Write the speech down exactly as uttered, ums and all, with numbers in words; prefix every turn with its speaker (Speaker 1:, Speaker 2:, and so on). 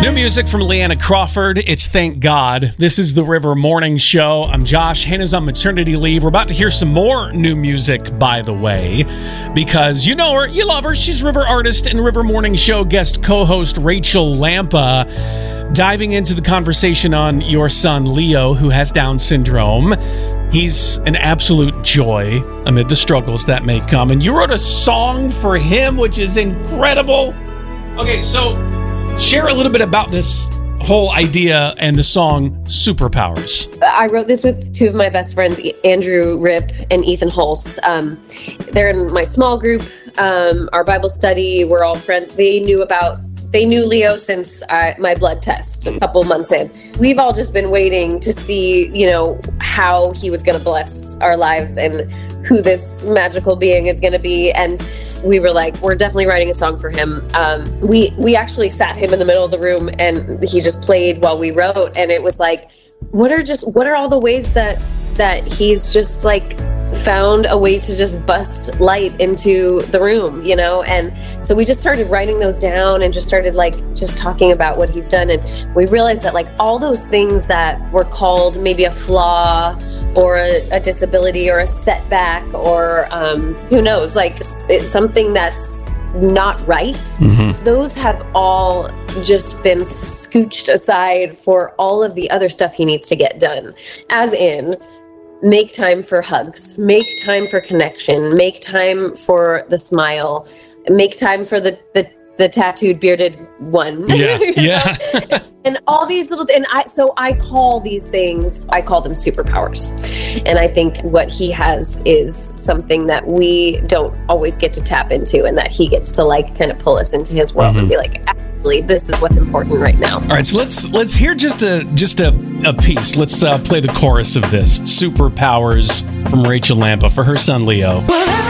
Speaker 1: New music from Leanna Crawford. It's Thank God. This is the River Morning Show. I'm Josh. Hannah's on maternity leave. We're about to hear some more new music, by the way, because you know her, you love her. She's River artist and River Morning Show guest co-host Rachel Lampa, diving into the conversation on your son, Leo, who has Down syndrome. He's an absolute joy amid the struggles that may come. And you wrote a song for him, which is incredible. Okay, so share a little bit about this whole idea and the song Superpowers.
Speaker 2: I wrote this with two of my best friends, Andrew Ripp and Ethan Hulse. Um, they're in my small group, um, our Bible study. We're all friends. They knew about They knew Leo since I, my blood test a couple months in. We've all just been waiting to see, you know, how he was going to bless our lives and who this magical being is going to be. And we were like, we're definitely writing a song for him. Um, we we actually sat him in the middle of the room and he just played while we wrote. And it was like, what are just what are all the ways that that he's just like found a way to just bust light into the room, you know? And so we just started writing those down and just started like just talking about what he's done. And we realized that like all those things that were called maybe a flaw or a, a disability or a setback or um, who knows, like it's something that's not right. Mm-hmm. Those have all just been scooched aside for all of the other stuff he needs to get done. As in, make time for hugs, make time for connection, make time for the smile, make time for the, the, the tattooed bearded one.
Speaker 1: Yeah, yeah.
Speaker 2: And all these little, and I, so I call these things, I call them superpowers. And I think what he has is something that we don't always get to tap into and that he gets to like kind of pull us into his world mm-hmm. and be like, this is what's important right now.
Speaker 1: All right, so let's let's hear just a just a, a piece. Let's uh, play the chorus of this. Superpowers from Rachel Lampa for her son Leo.